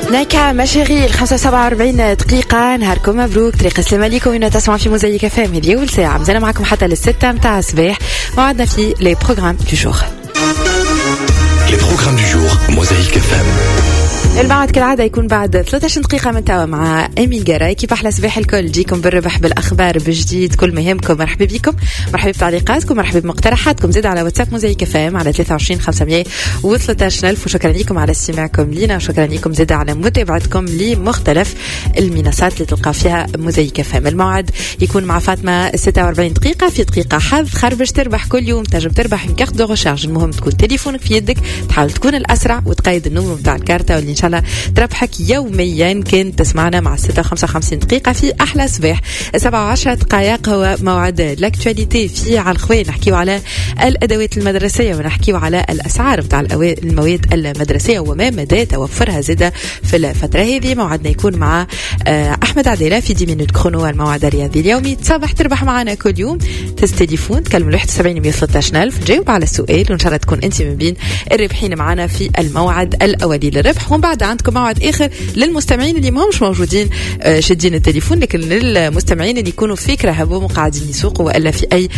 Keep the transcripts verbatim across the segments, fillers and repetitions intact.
نايكا مشاغيل الخمسة سبعة وأربعين دقيقة. نهاركم مبروك، طريق السلام عليكم. هنا تسمع في موزايك اف ام هذه أول ساعة مازال معكم حتى للستة متاع الصباح. موعدنا في لي بروغرام دو جور. لي بروغرام دو جور موزايك اف ام. الموعد كالعادة يكون بعد ثلاثة عشر دقيقة من توا مع أمين جراي. كيف أحلى صباح الكل، جيكم بالربح بالأخبار بجديد كل ما يهمكم. مرحبا بكم، مرحبا بتعليقاتكم، مرحبا بمقترحاتكم. زيد على واتساب موزايك اف ام على ثلاثة وعشرين خمسمية وثلاثة عشر ألف. وشكرا لكم على استماعكم لينا، وشكرا لكم زيد على متابعتكم لمختلف المنصات اللي تلقى فيها موزايك اف ام. الموعد يكون مع فاطمة ستة وأربعين دقيقة. في دقيقة حظ خربش تربح كل يوم، تنجم تربح من كارت دو ريشارج. المهم تكون تليفونك في يدك، تحاول تكون الأسرع وتقيد النمر بتاع الكارتة، واللي إن شاء الله تربحك يوميا. كنت تسمعنا مع ستة وخمسة وخمسين دقيقة في أحلى صباح. سبعة وعشرة دقائق هو موعد لاكتواليتي في على الخوين. نحكيو على الأدوات المدرسية ونحكيو على الأسعار بتاع المواد المدرسية وما مدى توفرها زادة في الفترة هذه. موعدنا يكون مع أحمد عديلة في دي مينوت كرونو، الموعد الرياضي اليومي. تصبح تربح معنا كل يوم، تس تليفون تكلم واحد وسبعين مية وثلاثة عشر ألف، تجاوب على السؤال وإن شاء الله تكون أنت من بين الربحين معنا في الموعد الأولي للربح. ومن بعد عندكم موعد آخر للمستمعين اللي ما همش موجودين شادين التليفون، لكن للمستمعين اللي يكونوا في كرهبهم وقاعدين يسوقوا ولا في أي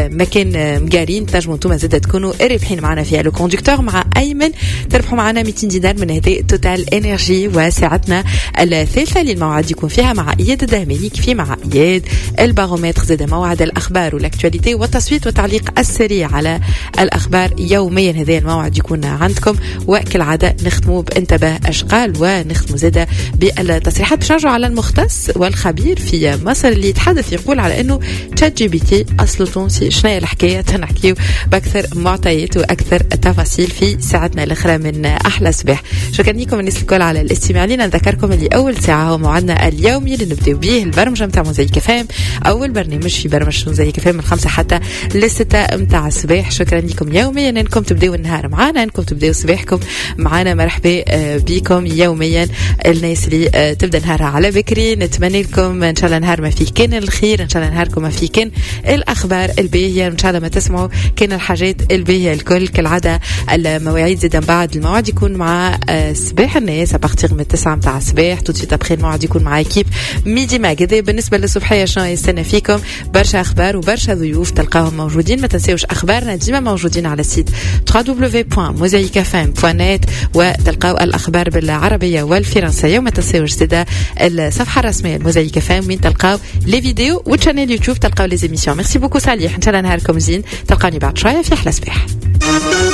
مكان مقارين، تنجموا انتم زاد تكونوا رابحين معنا فيها. لو كوندكتور مع أيمن تربحوا معنا مئتين دينار من هدايا توتال انرجي. وساعتنا الثالثة للموعد يكون فيها مع إياد الدهماني، كيف مع إياد البارومتر، زاد موعد الأخبار والاكتواليتي والتصويت والتعليق السريع على الأخبار يوميا. هذا الموعد يكون عندكم، وكالعادة نختموا بانتباه أشغال ونختموا زادة بالتصريحات. باش نرجعوا على المختص والخبير في مصر اللي يتحدث يقول على انه تشات جي بي تي اصله تونسي. شنو هي الحكايه؟ تنحكيو باكثر معطيات واكثر تفاصيل في ساعتنا الاخرى من احلى صباح. شكرا لكم الناس الكل على الاستماع لنا. نذكركم اللي اول ساعه هو موعدنا اليومي اللي نبداو به البرمجه نتاع موزايك اف ام، اول برنامج في برمجه موزايك اف ام من خمسة حتى لستة نتاع الصباح. شكرا لكم يوميا انكم تبداو النهار معنا، انكم تبداو صباحكم معنا. مرحبا بكم يوميا الناس اللي تبدا نهارها على بكري. نتمنى لكم ان شاء الله نهار ما فيه كان الخير، ان شاء الله نهاركم ما فيه كان الاخبار الباهيه، ان شاء الله ما تسمعوا كان الحاجات الباهيه الكل. كالعاده المواعيد زيدا بعد الموعد يكون مع صباح الناس ابارتيغ من التسعة متاع الصباح. تو سويت ابخي الموعد يكون مع اكيب ميدي ماغدي. بالنسبه للصبحيه شنو يستنى فيكم؟ برشا اخبار وبرشا ضيوف تلقاهم موجودين. ما تنساوش اخبارنا ديما موجودين على السيت دبليو دبليو دبليو بوان موزايك اف ام بوان نت، وتلقاو الاخبار بالعربيه والفرنسيه. وما تنساوش زاده الصفحه الرسميه الموزايك اف ام وين تلقاو لي فيديو، وشانيل يوتيوب تلقاو لي زيميسيون. ميرسي بوكو صالح، ان شاء الله نهاركم زين. تلقاني بعد شويه في احلى صباح.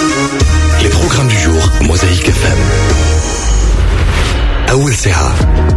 لي بروغرام دو جور موزايك اف ام. اول ساعه